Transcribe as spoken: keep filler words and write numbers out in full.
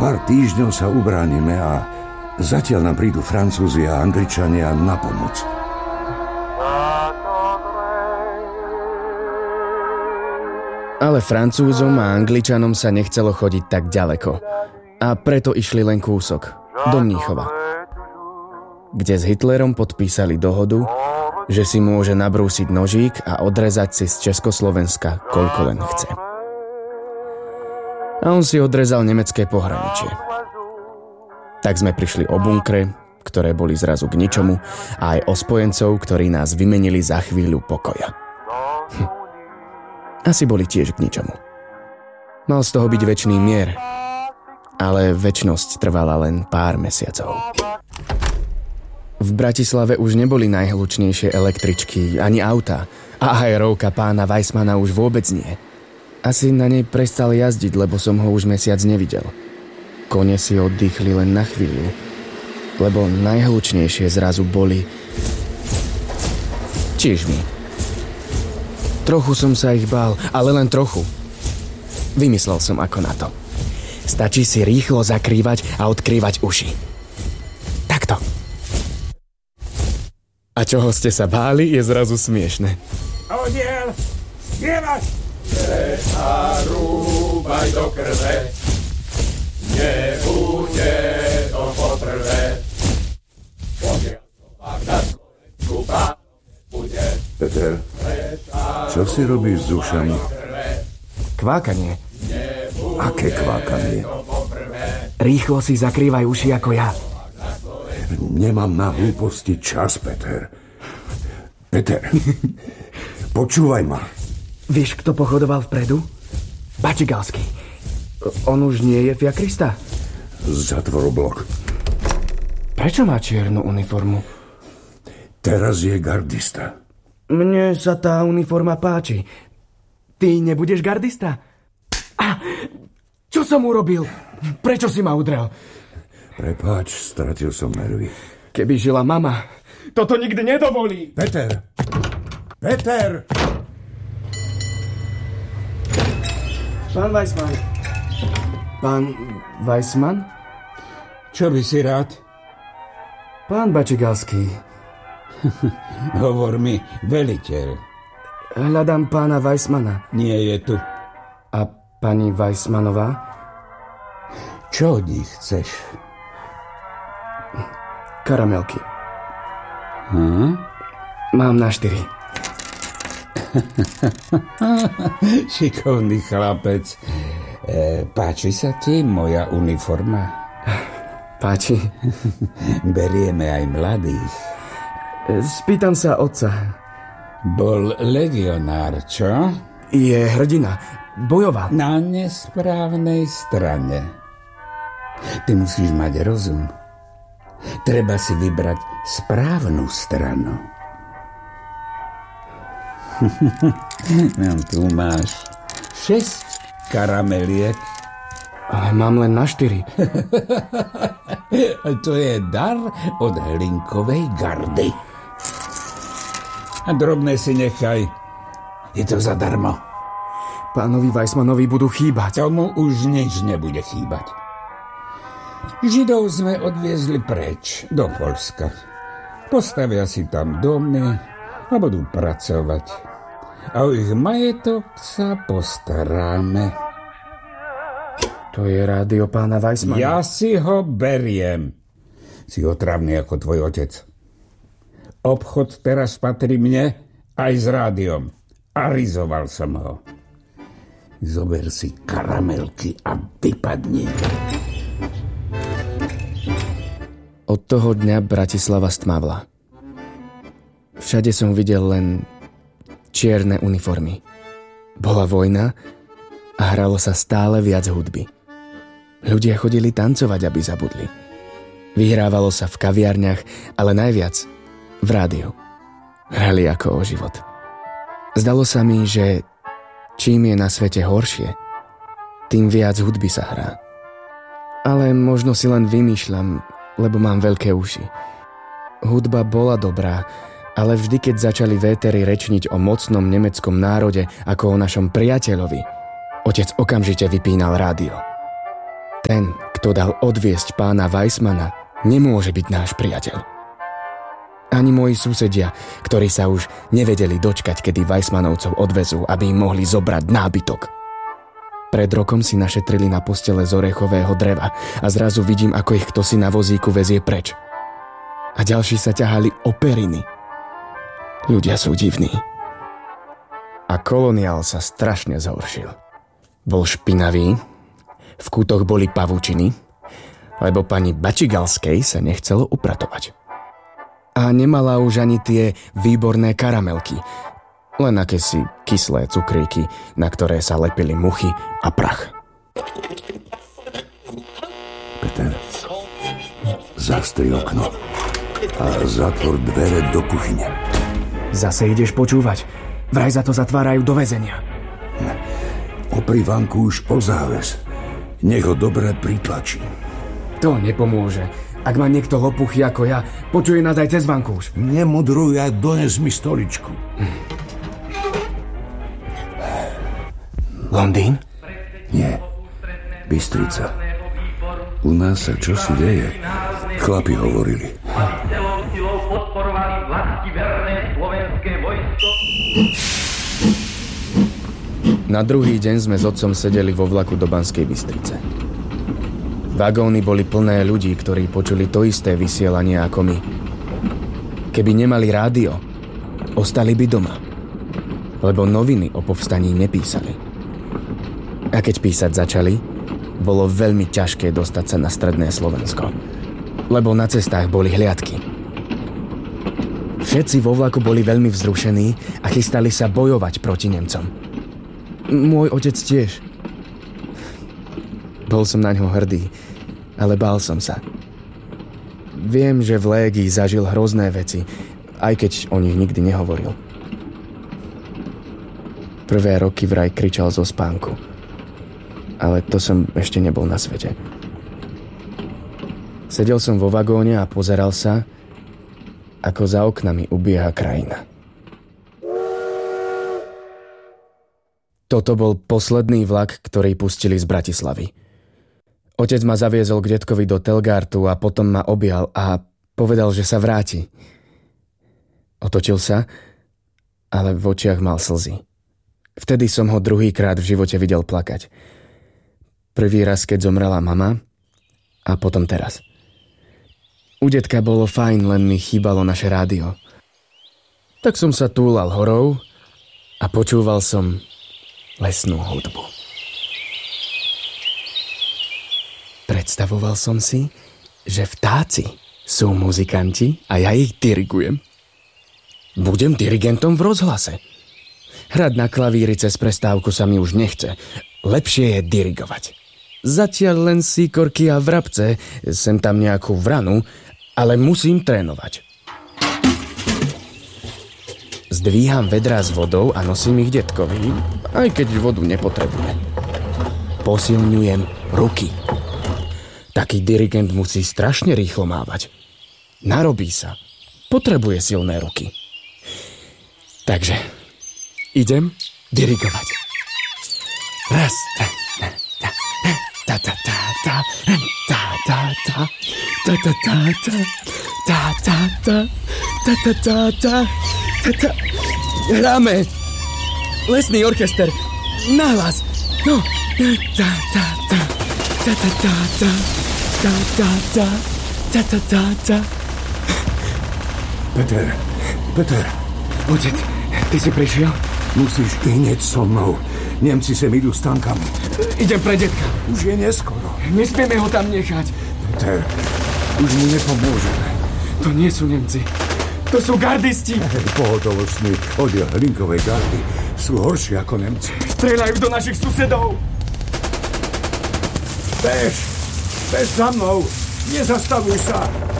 pár týždňov sa ubránime a zatiaľ nám prídu Francúzi a Angličania na pomoc. Ale Francúzom a Angličanom sa nechcelo chodiť tak ďaleko. A preto išli len kúsok, do Mníchova, kde s Hitlerom podpísali dohodu, že si môže nabrúsiť nožík a odrezať si z Československa, koľko len chce. A on si odrezal nemecké pohraničie. Tak sme prišli o bunkre, ktoré boli zrazu k ničomu, a aj o spojencov, ktorí nás vymenili za chvíľu pokoja. Hm. Asi boli tiež k ničomu. Mal z toho byť večný mier, ale večnosť trvala len pár mesiacov. V Bratislave už neboli najhlučnejšie električky ani auta a aerovka pána Weissmana už vôbec nie. Asi na nej prestal jazdiť, lebo som ho už mesiac nevidel. Kone si oddychli len na chvíľu, lebo najhlučnejšie zrazu boli čižmy. Trochu som sa ich bál, ale len trochu. Vymyslel som ako na to. Stačí si rýchlo zakrývať a odkrývať uši. Takto. A čoho ste sa báli, je zrazu smiešne. Odiel, spievať! Nezarúbaj do krve, nebude to poprvé. Odiel, ak na Slovensku pánom bude. Peter, čo si robíš s ušami? Kvákanie. Aké kvákanie? Rýchlo si zakrývaj uši ako ja. Nemám na hlúposti čas, Peter. Peter, počúvaj ma. Vieš, kto pochodoval vpredu? Bačigalský. On už nie je fiakrista? Zatvor oblok. Prečo má čiernu uniformu? Teraz je gardista. Mne sa tá uniforma páči. Ty nebudeš gardista? A, čo som urobil? Prečo si ma udrel? Prepáč, stratil som nervy. Keby žila mama, toto nikdy nedovolí. Peter! Peter! Pán Weissman. Pán Weissman? Čo by si rád? Pán Bačigalský. Hovor mi, veliteľ. Hľadám pána Weissmana. Nie je tu. A pani Weissmanová? Čo od nich chceš? Karamelky. Hm? Mám na štyri. Šikovný chlapec. E, páči sa ti moja uniforma? Páči. Berieme aj mladých. Spýtam sa otca. Bol legionár, čo? Je hrdina. Bojoval. Na nesprávnej strane. Ty musíš mať rozum. Treba si vybrať správnu stranu. No, tu máš šesť karameliek. Ale mám len na štyri. To je dar od Hlinkovej gardy. A drobné si nechaj. Je to zadarmo. Pánovi Weissmanovi budú chýbať. Tomu už nič nebude chýbať. Židov sme odviezli preč do Poľska. Postavia si tam domy a budú pracovať. A o ich majetok sa postaráme. To je rádio pána Weissmana. Ja si ho beriem. Si otravný ako tvoj otec. Obchod teraz patrí mne aj s rádiom. Arizoval som ho. Zober si karamelky a vypadni. Od toho dňa Bratislava stmavla. Všade som videl len čierne uniformy. Bola vojna a hralo sa stále viac hudby. Ľudia chodili tancovať, aby zabudli. Vyhrávalo sa v kaviarniach, ale najviac v rádiu. Hrali ako o život. Zdalo sa mi, že čím je na svete horšie, tým viac hudby sa hrá. Ale možno si len vymýšľam, lebo mám veľké uši. Hudba bola dobrá, ale vždy, keď začali vétery rečniť o mocnom nemeckom národe ako o našom priateľovi, otec okamžite vypínal rádio. Ten, kto dal odviesť pána Weissmana, nemôže byť náš priateľ. Ani moji susedia, ktorí sa už nevedeli dočkať, kedy Weissmanovcov odvezú, aby im mohli zobrať nábytok. Pred rokom si našetrili na postele z orechového dreva a zrazu vidím, ako ich kto si na vozíku vezie preč. A ďalší sa ťahali o periny. Ľudia sú divní. A koloniál sa strašne zhoršil. Bol špinavý, v kútoch boli pavučiny, lebo pani Bačigalskej sa nechcelo upratovať. A nemala už ani tie výborné karamelky, len akési kyslé cukríky, na ktoré sa lepili muchy a prach. Peter, zastri okno a zatvor dvere do kuchyne. Zase ideš počúvať? Vraj za to zatvárajú do väzenia. Opri vankúš o záves. Nech ho dobre pritlačí. To nepomôže. Ak má niekto lopuchy ako ja, počuje nás aj cez vankúš. Nemudruj a dones mi stoličku. Londýn? Nie. Bystrica. U nás sa čosi deje. Chlapi hovorili. Na druhý deň sme s otcom sedeli vo vlaku do Banskej Bystrice. Vagóny boli plné ľudí, ktorí počuli to isté vysielanie ako my. Keby nemali rádio, ostali by doma, lebo noviny o povstaní nepísali. A keď písať začali, bolo veľmi ťažké dostať sa na stredné Slovensko, lebo na cestách boli hliadky. Všetci vo vlaku boli veľmi vzrušení a chystali sa bojovať proti Nemcom. Môj otec tiež. Bol som na ňo hrdý, ale bál som sa. Viem, že v légii zažil hrozné veci, aj keď o nich nikdy nehovoril. Prvé roky vraj kričal zo spánku, ale to som ešte nebol na svete. Sedel som vo vagóne a pozeral sa, ako za oknami ubieha krajina. Toto bol posledný vlak, ktorý pustili z Bratislavy. Otec ma zaviezol k detkovi do Telgartu a potom ma objal a povedal, že sa vráti. Otočil sa, ale v očiach mal slzy. Vtedy som ho druhýkrát v živote videl plakať. Prvý raz, keď zomrela mama, a potom teraz. U detka bolo fajn, len mi chýbalo naše rádio. Tak som sa túlal horou a počúval som lesnú hudbu. Predstavoval som si, že vtáci sú muzikanti a ja ich dirigujem. Budem dirigentom v rozhlase. Hrať na klavíri cez prestávku sa mi už nechce. Lepšie je dirigovať. Zatiaľ len síkorky a vrabce, sem tam nejakú vranu, ale musím trénovať. Zdvíham vedrá s vodou a nosím ich detkovi, aj keď vodu nepotrebuje. Posilňujem ruky. Taký dirigent musí strašne rýchlo mávať. Narobí sa. Potrebuje silné ruky. Takže idem dirigovať. Raz. Ta ta ta ta ta ta ta ta ta ta ta ta ta ta ta ta ta ta ta. Hráme. Lesný orchester. Nahlas. No. Ta ta ta ta ta ta ta ta ta ta ta ta ta ta. Peter, Peter. Otec, ty si prišiel? Musíš hneď so mnou. Nemci sem idú s tankami. Idem pre detka. Už je neskoro. Nesmieme ho tam nechať. Peter, už mu nepomôžeme. To nie sú Nemci. To sú gardisti. Pohotovostní oddiel Hlinkovej gardy sú horší ako Nemci. Strieľajú do našich susedov. Bež! Bež za mnou! Nezastavuj sa!